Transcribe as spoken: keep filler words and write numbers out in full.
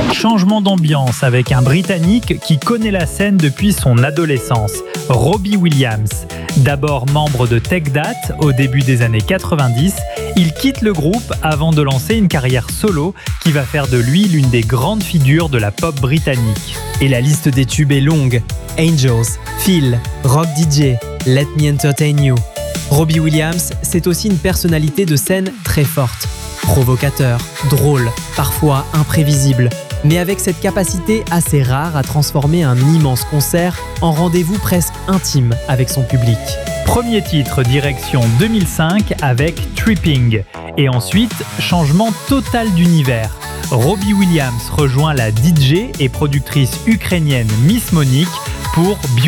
Changement d'ambiance avec un Britannique qui connaît la scène depuis son adolescence, Robbie Williams. D'abord membre de Take That au début des années quatre-vingt-dix, il quitte le groupe avant de lancer une carrière solo qui va faire de lui l'une des grandes figures de la pop britannique. Et la liste des tubes est longue. Angels, Phil, Rock D J, Let Me Entertain You. Robbie Williams, c'est aussi une personnalité de scène très forte. Provocateur, drôle, parfois imprévisible, mais avec cette capacité assez rare à transformer un immense concert en rendez-vous presque intime avec son public. Premier titre direction deux mille cinq avec Tripping. Et ensuite, changement total d'univers. Robbie Williams rejoint la D J et productrice ukrainienne Miss Monique pour